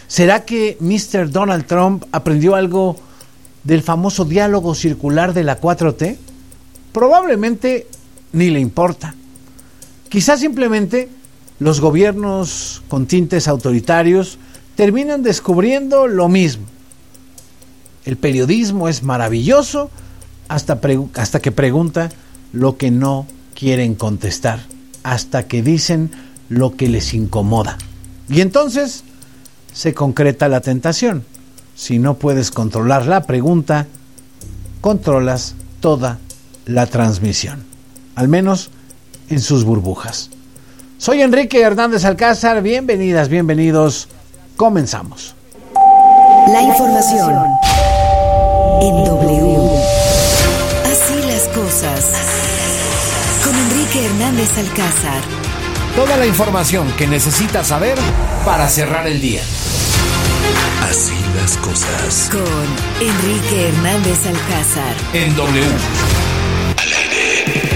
¿Será que Mr. Donald Trump aprendió algo del famoso diálogo circular de la 4T? Probablemente ni le importa. Quizás simplemente los gobiernos con tintes autoritarios terminan descubriendo lo mismo. El periodismo es maravilloso hasta que pregunta lo que no quieren contestar, hasta que dicen lo que les incomoda. Y entonces se concreta la tentación. Si no puedes controlar la pregunta, controlas toda la transmisión, al menos en sus burbujas. Soy Enrique Hernández Alcázar, bienvenidas, bienvenidos, comenzamos. La información en W. Así las cosas. Con Enrique Hernández Alcázar. Toda la información que necesitas saber para cerrar el día. Así las cosas. Con Enrique Hernández Alcázar. En W. Al aire.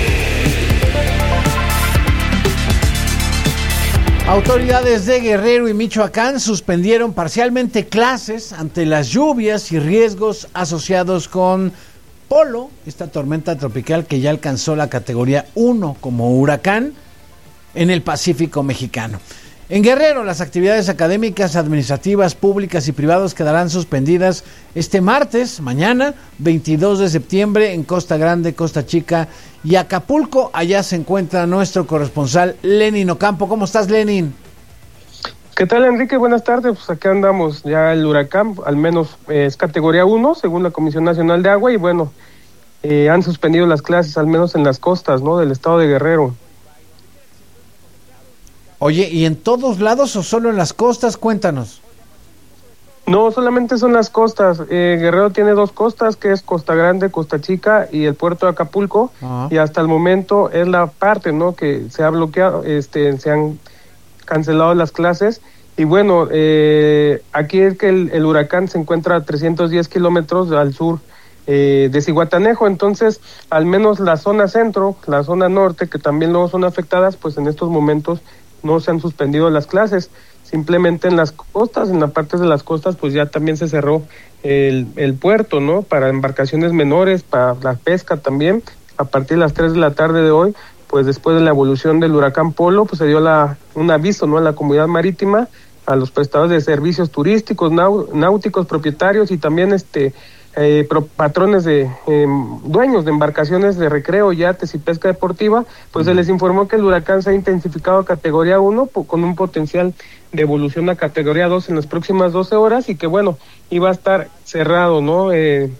Autoridades de Guerrero y Michoacán suspendieron parcialmente clases ante las lluvias y riesgos asociados con Polo, esta tormenta tropical que ya alcanzó la categoría 1 como huracán en el Pacífico mexicano. En Guerrero, las actividades académicas, administrativas, públicas y privadas quedarán suspendidas este martes, mañana, 22 de septiembre, en Costa Grande, Costa Chica y Acapulco. Allá se encuentra nuestro corresponsal Lenin Ocampo. ¿Cómo estás, Lenin? ¿Qué tal, Enrique? Buenas tardes. Pues acá andamos. Ya el huracán, al menos es categoría 1, según la Comisión Nacional de Agua, y bueno, han suspendido las clases, al menos en las costas, ¿no?, del estado de Guerrero. Oye, ¿y en todos lados o solo en las costas? Cuéntanos. No, solamente son las costas. Guerrero tiene 2 costas, que es Costa Grande, Costa Chica y el puerto de Acapulco. Y hasta el momento es la parte, ¿no?, que se ha bloqueado, se han cancelado las clases. Y bueno, aquí es que el huracán se encuentra a 310 kilómetros al sur de Zihuatanejo. Entonces, al menos la zona centro, la zona norte, que también luego son afectadas, pues en estos momentos no se han suspendido las clases. Simplemente en las costas, en la parte de las costas, pues ya también se cerró el puerto, ¿no?, para embarcaciones menores, para la pesca también. A partir de las 3 de la tarde de hoy, pues después de la evolución del huracán Polo, pues se dio un aviso, ¿no?, a la comunidad marítima, a los prestadores de servicios turísticos, náuticos, propietarios y también patrones de dueños de embarcaciones de recreo, yates y pesca deportiva, pues se les informó que el huracán se ha intensificado a categoría 1 con un potencial de evolución a categoría 2 en las próximas 12 horas y que bueno, iba a estar cerrado, ¿no?, el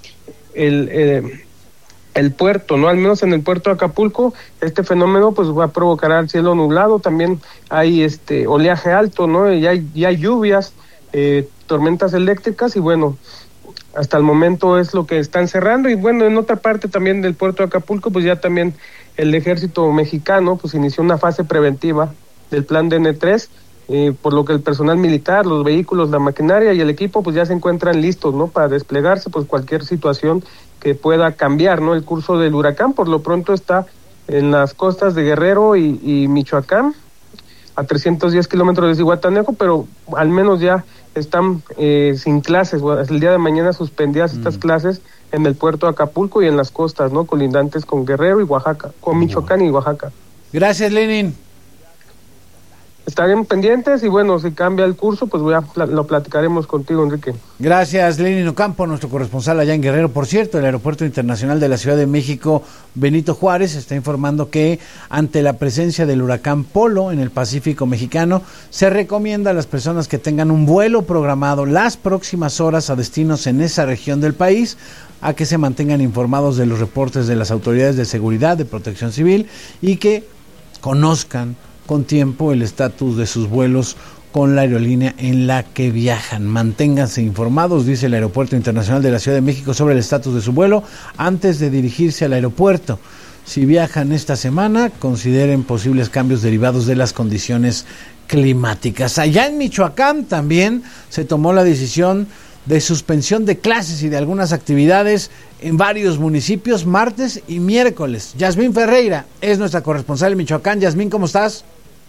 puerto, ¿no?, al menos en el puerto de Acapulco. Este fenómeno pues va a provocar el cielo nublado, también hay oleaje alto, ¿no?, y hay lluvias, tormentas eléctricas y bueno, hasta el momento es lo que están cerrando. Y bueno, en otra parte también del puerto de Acapulco, pues ya también el ejército mexicano pues inició una fase preventiva del plan DN3, por lo que el personal militar, los vehículos, la maquinaria y el equipo pues ya se encuentran listos, ¿no?, para desplegarse pues cualquier situación que pueda cambiar, ¿no?, el curso del huracán. Por lo pronto está en las costas de Guerrero y Michoacán, a 310 kilómetros de Zihuatanejo, pero al menos ya están sin clases. El día de mañana suspendidas estas clases en el puerto de Acapulco y en las costas, ¿no?, colindantes con Guerrero y Oaxaca, con Michoacán y Oaxaca. Gracias, Lenin. Estaremos pendientes y bueno, si cambia el curso, pues lo platicaremos contigo, Enrique. Gracias, Lenin Ocampo, nuestro corresponsal allá en Guerrero. Por cierto, el Aeropuerto Internacional de la Ciudad de México, Benito Juárez, está informando que ante la presencia del huracán Polo en el Pacífico mexicano, se recomienda a las personas que tengan un vuelo programado las próximas horas a destinos en esa región del país, a que se mantengan informados de los reportes de las autoridades de seguridad, de protección civil y que conozcan con tiempo el estatus de sus vuelos con la aerolínea en la que viajan. Manténganse informados, dice el Aeropuerto Internacional de la Ciudad de México, sobre el estatus de su vuelo antes de dirigirse al aeropuerto. Si viajan esta semana, consideren posibles cambios derivados de las condiciones climáticas. Allá en Michoacán también se tomó la decisión de suspensión de clases y de algunas actividades en varios municipios, martes y miércoles. Yasmín Ferreira es nuestra corresponsal en Michoacán. Yasmín, ¿cómo estás?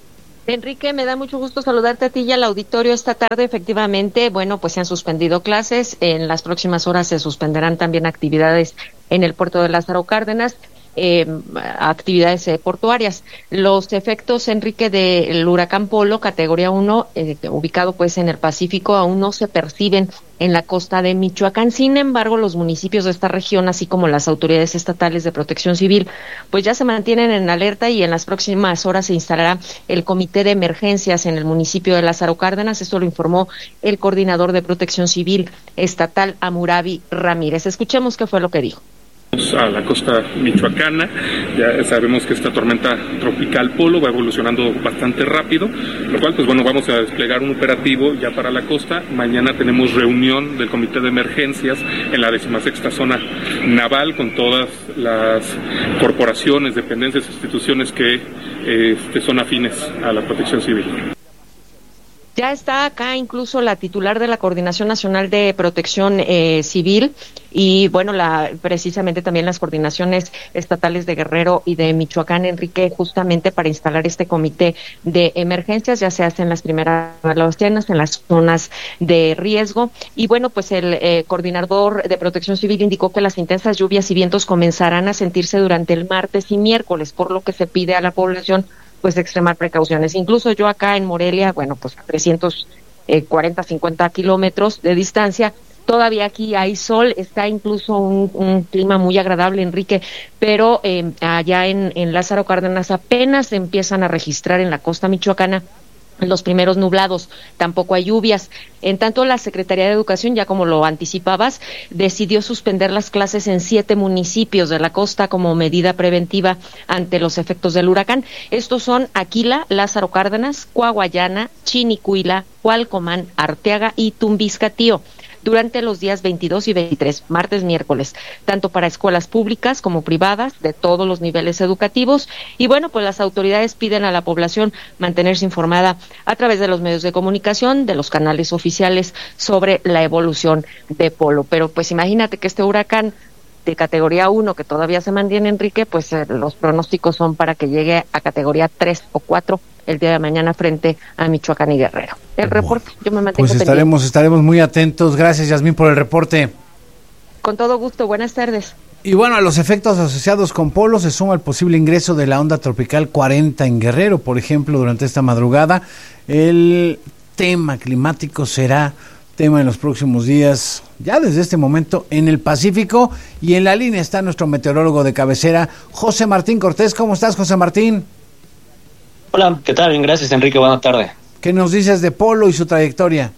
Enrique, me da mucho gusto saludarte a ti y al auditorio esta tarde. Efectivamente, bueno, pues se han suspendido clases. En las próximas horas se suspenderán también actividades en el puerto de Lázaro Cárdenas, actividades portuarias. Los efectos, Enrique, del huracán Polo, categoría 1, ubicado pues en el Pacífico, aún no se perciben en la costa de Michoacán. Sin embargo, los municipios de esta región, así como las autoridades estatales de protección civil, pues ya se mantienen en alerta y en las próximas horas se instalará el comité de emergencias en el municipio de Lázaro Cárdenas. Esto lo informó el coordinador de protección civil estatal, Hammurabi Ramírez. Escuchemos qué fue lo que dijo. A la costa michoacana, ya sabemos que esta tormenta tropical Polo va evolucionando bastante rápido, lo cual pues bueno, vamos a desplegar un operativo ya para la costa. Mañana tenemos reunión del comité de emergencias en la 16ª zona naval con todas las corporaciones, dependencias, instituciones que son afines a la protección civil. Ya está acá incluso la titular de la Coordinación Nacional de Protección Civil y bueno, precisamente también las coordinaciones estatales de Guerrero y de Michoacán, Enrique, justamente para instalar este comité de emergencias. Ya se hacen las primeras evaluaciones en las zonas de riesgo y bueno, pues el coordinador de Protección Civil indicó que las intensas lluvias y vientos comenzarán a sentirse durante el martes y miércoles, por lo que se pide a la población pues extremar precauciones. Incluso yo acá en Morelia, bueno, pues a 340, 50 kilómetros de distancia, todavía aquí hay sol, está incluso un clima muy agradable, Enrique, pero allá en Lázaro Cárdenas apenas se empiezan a registrar en la costa michoacana los primeros nublados, tampoco hay lluvias. En tanto, la Secretaría de Educación, ya como lo anticipabas, decidió suspender las clases en 7 municipios de la costa como medida preventiva ante los efectos del huracán. Estos son Aquila, Lázaro Cárdenas, Coahuayana, Chinicuila, Cualcomán, Arteaga y Tumbiscatío, durante los días 22 y 23, martes, miércoles, tanto para escuelas públicas como privadas, de todos los niveles educativos. Y bueno, pues las autoridades piden a la población mantenerse informada a través de los medios de comunicación, de los canales oficiales, sobre la evolución de Polo. Pero pues imagínate que este huracán de categoría 1, que todavía se mantiene, Enrique, pues los pronósticos son para que llegue a categoría 3 o 4 el día de mañana frente a Michoacán y Guerrero. El reporte, yo me mantengo pues pendiente. Estaremos muy atentos. Gracias, Yasmín, por el reporte. Con todo gusto, buenas tardes. Y bueno, a los efectos asociados con Polo se suma el posible ingreso de la onda tropical 40 en Guerrero. Por ejemplo, durante esta madrugada, el tema climático será tema en los próximos días, ya desde este momento, en el Pacífico. Y en la línea está nuestro meteorólogo de cabecera, José Martín Cortés. ¿Cómo estás, José Martín? Hola, ¿qué tal? Bien, gracias, Enrique. Buenas tardes. ¿Qué nos dices de Polo y su trayectoria?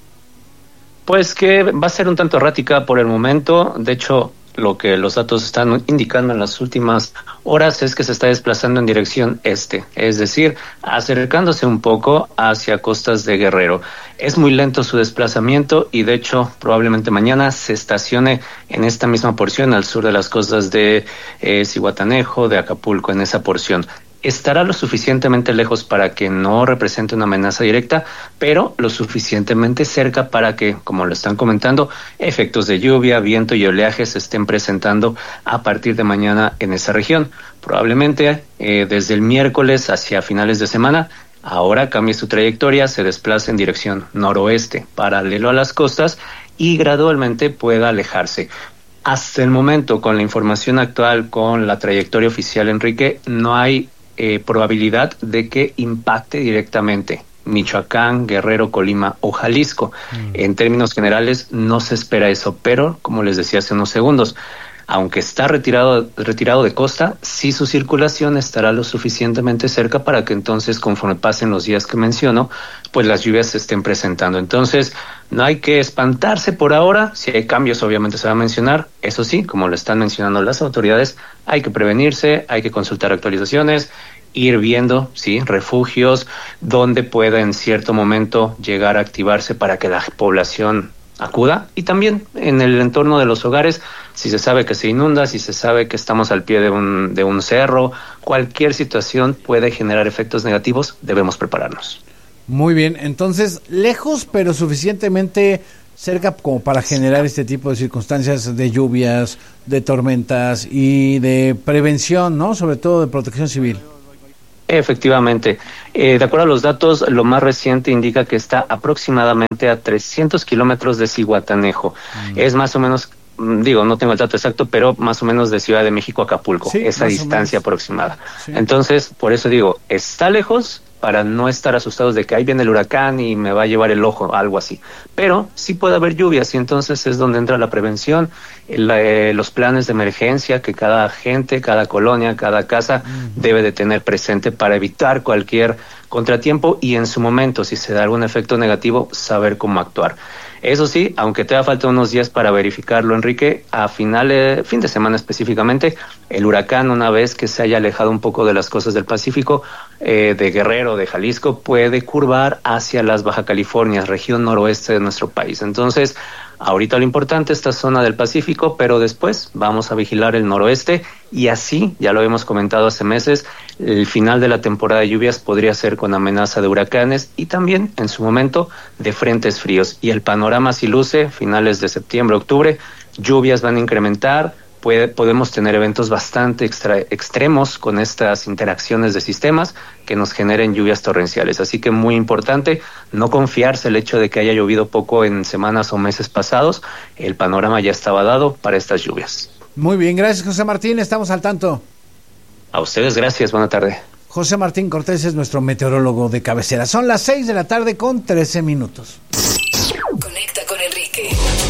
Pues que va a ser un tanto errática por el momento. De hecho, lo que los datos están indicando en las últimas horas es que se está desplazando en dirección este, es decir, acercándose un poco hacia costas de Guerrero. Es muy lento su desplazamiento y de hecho probablemente mañana se estacione en esta misma porción al sur de las costas de Zihuatanejo, de Acapulco, en esa porción. Estará lo suficientemente lejos para que no represente una amenaza directa, pero lo suficientemente cerca para que, como lo están comentando, efectos de lluvia, viento y oleaje se estén presentando a partir de mañana en esa región. Probablemente desde el miércoles hacia finales de semana, ahora cambie su trayectoria, se desplace en dirección noroeste, paralelo a las costas, y gradualmente pueda alejarse. Hasta el momento, con la información actual, con la trayectoria oficial, Enrique, no hay probabilidad de que impacte directamente Michoacán, Guerrero, Colima o Jalisco. En términos generales no se espera eso, pero como les decía hace unos segundos, aunque está retirado de costa, sí su circulación estará lo suficientemente cerca para que entonces, conforme pasen los días que menciono, pues las lluvias se estén presentando. Entonces, no hay que espantarse por ahora. Si hay cambios, obviamente se va a mencionar. Eso sí, como lo están mencionando las autoridades, hay que prevenirse, hay que consultar actualizaciones, ir viendo, sí, refugios, donde pueda en cierto momento llegar a activarse para que la población acuda, y también en el entorno de los hogares, si se sabe que se inunda, si se sabe que estamos al pie de un cerro, cualquier situación puede generar efectos negativos, debemos prepararnos. Muy bien, entonces lejos pero suficientemente cerca como para generar este tipo de circunstancias de lluvias, de tormentas y de prevención, ¿no? Sobre todo de protección civil. Efectivamente. De acuerdo a los datos, lo más reciente indica que está aproximadamente a 300 kilómetros de Zihuatanejo. Es más o menos, no tengo el dato exacto, pero más o menos de Ciudad de México a Acapulco, sí, esa distancia aproximada. Sí. Entonces, por eso digo, está lejos, para no estar asustados de que ahí viene el huracán y me va a llevar el ojo, algo así. Pero sí puede haber lluvias y entonces es donde entra la prevención, los planes de emergencia que cada gente, cada colonia, cada casa debe de tener presente para evitar cualquier contratiempo y en su momento, si se da algún efecto negativo, saber cómo actuar. Eso sí, aunque te da falta unos días para verificarlo, Enrique, a fin de semana específicamente, el huracán, una vez que se haya alejado un poco de las costas del Pacífico, de Guerrero, de Jalisco, puede curvar hacia las Baja California, región noroeste de nuestro país. Entonces, ahorita lo importante es esta zona del Pacífico, pero después vamos a vigilar el noroeste y así, ya lo habíamos comentado hace meses, el final de la temporada de lluvias podría ser con amenaza de huracanes y también en su momento de frentes fríos. Y el panorama sí luce, finales de septiembre, octubre, lluvias van a incrementar, podemos tener eventos bastante extremos con estas interacciones de sistemas que nos generen lluvias torrenciales. Así que muy importante no confiarse el hecho de que haya llovido poco en semanas o meses pasados. El panorama ya estaba dado para estas lluvias. Muy bien, gracias José Martín, estamos al tanto. A ustedes gracias, buena tarde. José Martín Cortés es nuestro meteorólogo de cabecera. Son las 6:13 p.m.